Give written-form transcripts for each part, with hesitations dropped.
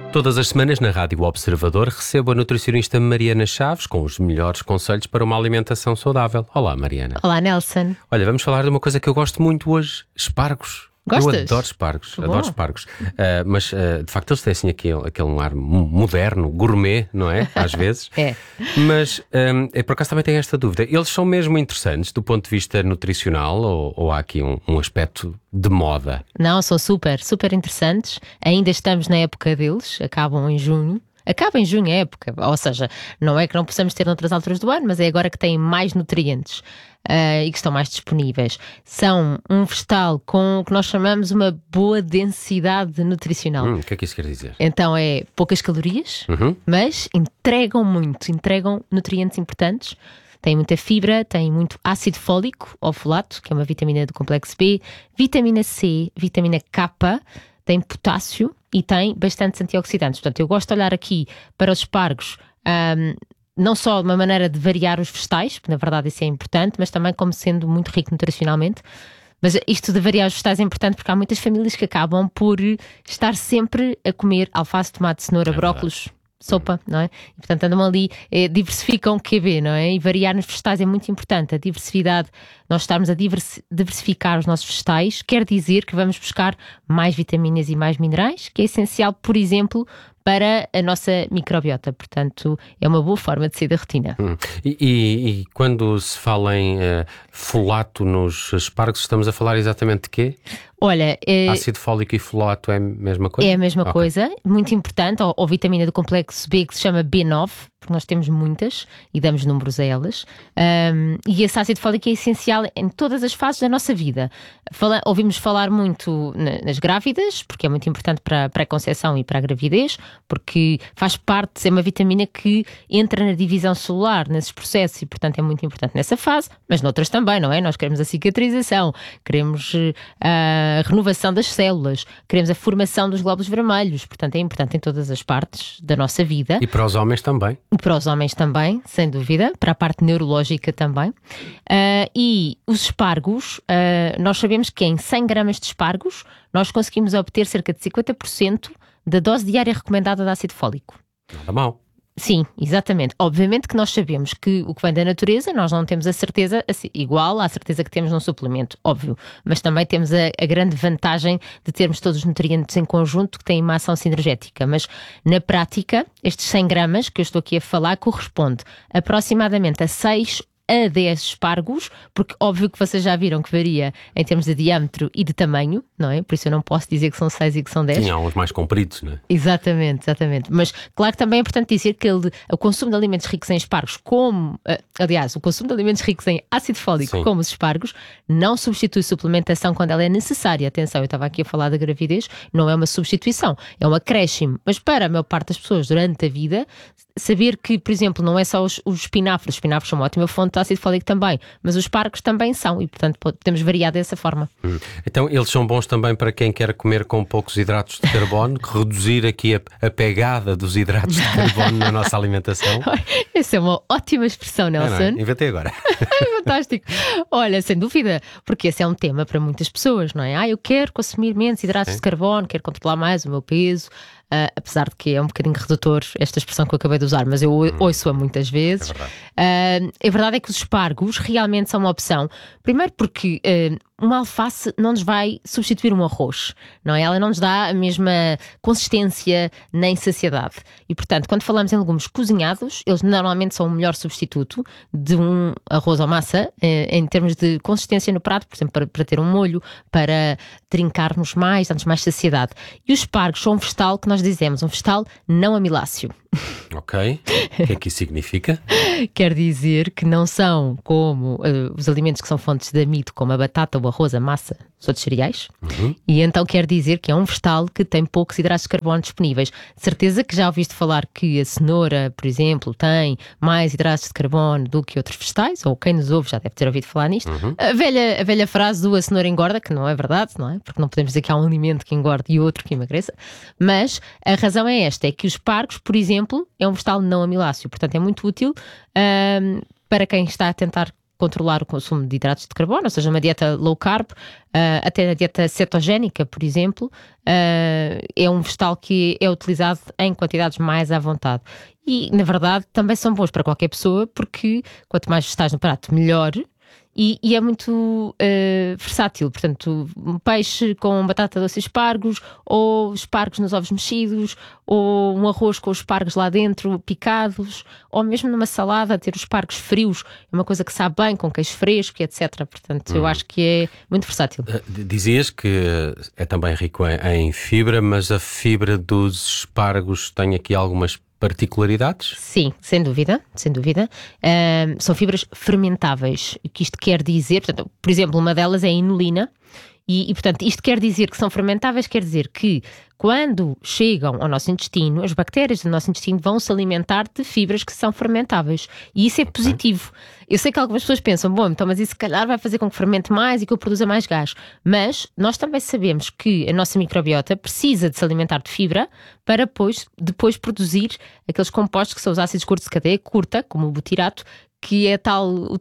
Todas as semanas na Rádio Observador recebo a nutricionista Mariana Chaves com os melhores conselhos para uma alimentação saudável. Olá, Mariana. Olá, Nelson. Olha, vamos falar de uma coisa que eu gosto muito hoje, espargos. Gostas? Eu adoro espargos, adoro espargos. Mas, de facto, eles têm assim aquele ar moderno, gourmet, não é? Às vezes. É. Mas, eu por acaso também tenho esta dúvida. Eles são mesmo interessantes do ponto de vista nutricional ou há aqui um aspecto de moda? Não, são super interessantes. Ainda estamos na época deles, acabam em junho. Acaba em junho a época, ou seja, não é que não possamos ter noutras alturas do ano, mas é agora que têm mais nutrientes e que estão mais disponíveis. São um vegetal com o que nós chamamos uma boa densidade nutricional. O que é que isso quer dizer? Então é poucas calorias, mas entregam nutrientes importantes. Tem muita fibra, tem muito ácido fólico ou folato, que é uma vitamina do complexo B, vitamina C, vitamina K, tem potássio e tem bastantes antioxidantes. Portanto, eu gosto de olhar aqui para os espargos, não só de uma maneira de variar os vegetais, porque na verdade isso é importante, mas também como sendo muito rico nutricionalmente. Mas isto de variar os vegetais é importante porque há muitas famílias que acabam por estar sempre a comer alface, tomate, cenoura, brócolos, sopa, não é? E, portanto, andam ali, diversificam o QB, não é? E variar nos vegetais é muito importante. A diversidade, nós estarmos a diversificar os nossos vegetais, quer dizer que vamos buscar mais vitaminas e mais minerais, que é essencial, por exemplo, para a nossa microbiota. Portanto, é uma boa forma de sair da rotina. E quando se fala em folato nos espargos, estamos a falar exatamente de quê? Olha, ácido fólico e folato é a mesma coisa? É a mesma coisa, muito importante, ou vitamina do complexo B que se chama B9, porque nós temos muitas e damos números a elas, e esse ácido fólico é essencial em todas as fases da nossa vida. Ouvimos falar muito nas grávidas, porque é muito importante para a pré-conceição e para a gravidez, porque faz parte, é uma vitamina que entra na divisão celular, nesses processos, e portanto é muito importante nessa fase, mas noutras também, não é? Nós queremos a cicatrização, queremos a renovação das células, queremos a formação dos glóbulos vermelhos, portanto é importante em todas as partes da nossa vida. E para os homens também? E para os homens também, sem dúvida, para a parte neurológica também. E os espargos, nós sabemos que em 100 gramas de espargos nós conseguimos obter cerca de 50% da dose diária recomendada de ácido fólico. Nada mal. Sim, exatamente. Obviamente que nós sabemos que o que vem da natureza, nós não temos a certeza igual à certeza que temos num suplemento, óbvio, mas também temos a grande vantagem de termos todos os nutrientes em conjunto que têm uma ação sinergética. Mas na prática, estes 100 gramas que eu estou aqui a falar corresponde aproximadamente a 6 a 10 espargos, porque óbvio que vocês já viram que varia em termos de diâmetro e de tamanho, não é? Por isso eu não posso dizer que são 6 e que são 10. Sim, há uns mais compridos, não é? Exatamente. Mas claro que também é importante dizer que o consumo de alimentos ricos em espargos, o consumo de alimentos ricos em ácido fólico, Sim, como os espargos, não substitui suplementação quando ela é necessária. Atenção, eu estava aqui a falar da gravidez, não é uma substituição, é um acréscimo. Mas para a maior parte das pessoas durante a vida, saber que, por exemplo, não é só os espinafres são uma ótima fonte de ácido fólico também, mas os espargos também são e, portanto, podemos variar dessa forma. Então, eles são bons também para quem quer comer com poucos hidratos de carbono, reduzir aqui a pegada dos hidratos de carbono na nossa alimentação. Essa é uma ótima expressão, Nelson. Não é? Inventei agora. Fantástico. Olha, sem dúvida, porque esse é um tema para muitas pessoas, não é? Eu quero consumir menos hidratos de carbono, quero controlar mais o meu peso. Apesar de que é um bocadinho redutor esta expressão que eu acabei de usar, mas eu ouço-a muitas vezes. A verdade é que os espargos realmente são uma opção. Primeiro porque uma alface não nos vai substituir um arroz, não é? Ela não nos dá a mesma consistência nem saciedade. E, portanto, quando falamos em legumes cozinhados, eles normalmente são o melhor substituto de um arroz ou massa em termos de consistência no prato, por exemplo, para ter um molho, para trincarmos mais, dar-nos mais saciedade. E os espargos são um vegetal que nós dizemos, um vegetal não amiláceo. Ok. O que é que isso significa? Quer dizer que não são como os alimentos que são fontes de amido, como a batata, o arroz, a massa, os outros cereais. E então quer dizer que é um vegetal que tem poucos hidratos de carbono disponíveis. De certeza que já ouviste falar que a cenoura, por exemplo, tem mais hidratos de carbono do que outros vegetais, ou quem nos ouve já deve ter ouvido falar nisto. A velha frase do a cenoura engorda, que não é verdade, não é? Porque não podemos dizer que há um alimento que engorde e outro que emagreça. Mas a razão é esta, é que os espargos, por exemplo, é um vegetal não amiláceo, portanto é muito útil para quem está a tentar controlar o consumo de hidratos de carbono, ou seja, uma dieta low carb, até a dieta cetogénica, por exemplo, é um vegetal que é utilizado em quantidades mais à vontade. E, na verdade, também são bons para qualquer pessoa, porque quanto mais vegetais no prato, melhor. E é muito versátil, portanto, um peixe com batata doce e espargos, ou espargos nos ovos mexidos, ou um arroz com os espargos lá dentro, picados, ou mesmo numa salada, ter os espargos frios, é uma coisa que sabe bem, com queijo fresco, etc. Portanto, eu acho que é muito versátil. Dizias que é também rico em fibra, mas a fibra dos espargos tem aqui algumas particularidades? Sim, sem dúvida, sem dúvida. São fibras fermentáveis. O que isto quer dizer, portanto, por exemplo, uma delas é a inulina. E, portanto, isto quer dizer que são fermentáveis, quer dizer que quando chegam ao nosso intestino, as bactérias do nosso intestino vão se alimentar de fibras que são fermentáveis. E isso é positivo. Eu sei que algumas pessoas pensam, bom, então, mas isso se calhar vai fazer com que fermente mais e que eu produza mais gás. Mas nós também sabemos que a nossa microbiota precisa de se alimentar de fibra para depois produzir aqueles compostos que são os ácidos curtos de cadeia curta, como o butirato, que é o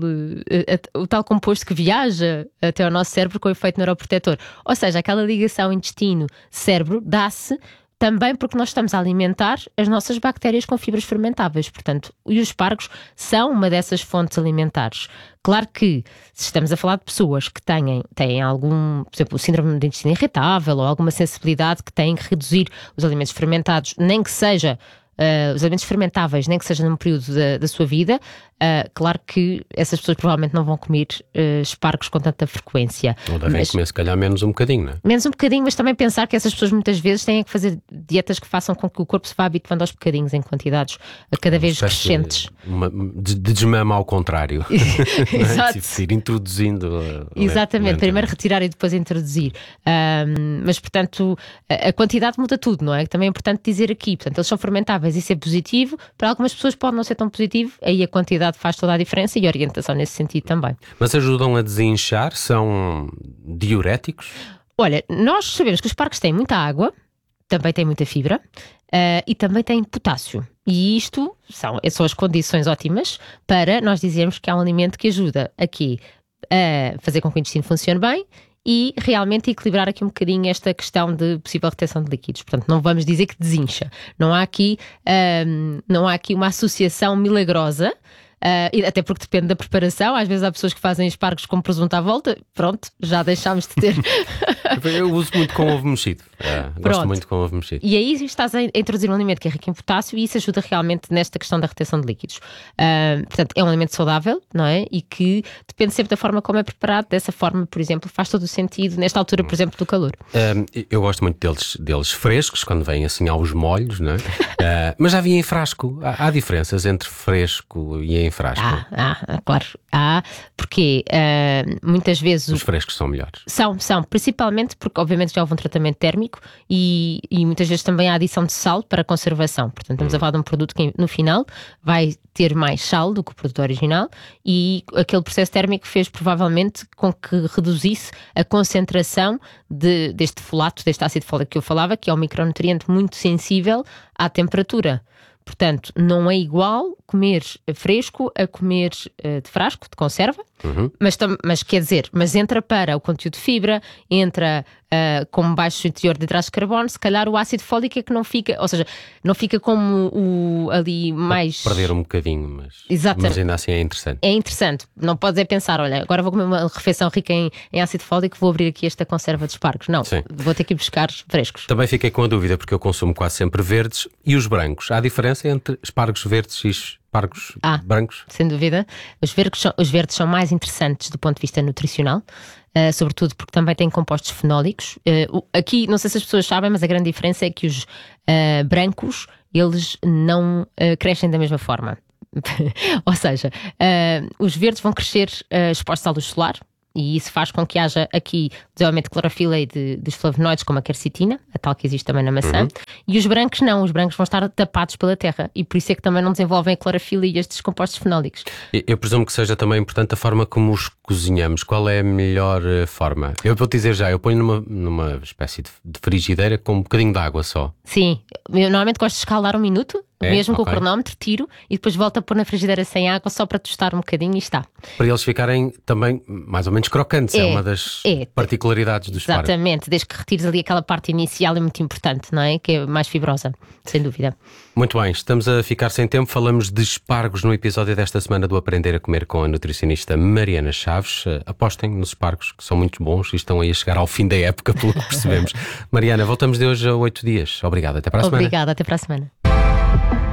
tal composto que viaja até ao nosso cérebro com o efeito neuroprotetor. Ou seja, aquela ligação intestino-cérebro dá-se também porque nós estamos a alimentar as nossas bactérias com fibras fermentáveis. Portanto, e os espargos são uma dessas fontes alimentares. Claro que, se estamos a falar de pessoas que têm algum, por exemplo, síndrome de intestino irritável ou alguma sensibilidade que têm que reduzir os alimentos fermentados, nem que seja os alimentos fermentáveis, nem que seja num período da sua vida, claro que essas pessoas provavelmente não vão comer espargos com tanta frequência. Ou devem comer, se calhar, menos um bocadinho, não é? Menos um bocadinho, mas também pensar que essas pessoas muitas vezes têm que fazer dietas que façam com que o corpo se vá habituando aos bocadinhos em quantidades cada vez crescentes. De desmama ao contrário. Exato. Ir introduzindo. Exatamente, primeiro retirar e depois introduzir. Mas, portanto, a quantidade muda tudo, não é? Também é importante dizer aqui. Portanto, eles são fermentáveis, isso é positivo. Para algumas pessoas pode não ser tão positivo, aí a quantidade faz toda a diferença e a orientação nesse sentido também. Mas ajudam a desinchar? São diuréticos? Olha, nós sabemos que os espargos têm muita água, também têm muita fibra e também têm potássio. E isto são as condições ótimas para nós dizermos que é um alimento que ajuda aqui a fazer com que o intestino funcione bem e realmente equilibrar aqui um bocadinho esta questão de possível retenção de líquidos. Portanto, não vamos dizer que desincha. Não há aqui uma associação milagrosa. Até porque depende da preparação. Às vezes há pessoas que fazem espargos com presunto à volta. Pronto, já deixámos de ter. Eu uso muito com ovo mexido. Gosto muito com ovo mexido. E aí estás a introduzir um alimento que é rico em potássio e isso ajuda realmente nesta questão da retenção de líquidos. Portanto, é um alimento saudável, não é? E que depende sempre da forma como é preparado. Dessa forma, por exemplo, faz todo o sentido nesta altura, por exemplo, do calor. Eu gosto muito deles frescos, quando vêm assim aos molhos, não é? Mas já vi em frasco. Há diferenças entre fresco e em frasco? Claro. Porque muitas vezes os frescos são melhores. São, principalmente porque obviamente já houve um tratamento térmico e muitas vezes também há adição de sal para conservação. Portanto, estamos a falar de um produto que no final vai ter mais sal do que o produto original e aquele processo térmico fez provavelmente com que reduzisse a concentração deste folato, deste ácido fólico que eu falava, que é um micronutriente muito sensível à temperatura. Portanto, não é igual comer fresco a comer de frasco, de conserva, mas quer dizer, entra para o conteúdo de fibra, entra como baixo interior de hidratos de carbono, se calhar o ácido fólico é que não fica, ou seja, não fica como ali mais... Perder um bocadinho, mas ainda assim é interessante. É interessante, não podes pensar, olha, agora vou comer uma refeição rica em ácido fólico, vou abrir aqui esta conserva de espargos. Não, vou ter que ir buscar frescos. Também fiquei com a dúvida, porque eu consumo quase sempre verdes e os brancos. Há diferença entre espargos verdes e espargos brancos? Sem dúvida. Os verdes são mais interessantes do ponto de vista nutricional, sobretudo porque também têm compostos fenólicos. Aqui, não sei se as pessoas sabem, mas a grande diferença é que os brancos, eles não crescem da mesma forma. Ou seja, os verdes vão crescer expostos à luz solar. E isso faz com que haja aqui desenvolvimento de clorofila e dos flavonoides, como a quercetina, a tal que existe também na maçã. E os brancos não, os brancos vão estar tapados pela terra e por isso é que também não desenvolvem a clorofila e estes compostos fenólicos. Eu presumo que seja também importante a forma como os cozinhamos. Qual é a melhor forma? Eu vou-te dizer já, eu ponho numa espécie de frigideira com um bocadinho de água só. Sim, eu normalmente gosto de escaldar 1 minuto mesmo com o cronómetro, tiro e depois volto a pôr na frigideira sem água só para tostar um bocadinho e está. Para eles ficarem também mais ou menos crocantes, é uma das particularidades dos espargos. Exatamente, desde que retires ali aquela parte inicial é muito importante, não é? Que é mais fibrosa, sem dúvida. Muito bem, estamos a ficar sem tempo, falamos de espargos no episódio desta semana do Aprender a Comer com a nutricionista Mariana Chaves. Apostem nos espargos, que são muito bons e estão aí a chegar ao fim da época, pelo que percebemos. Mariana, voltamos de hoje a 8 dias. Obrigado, até para a semana. Obrigada, até para a semana.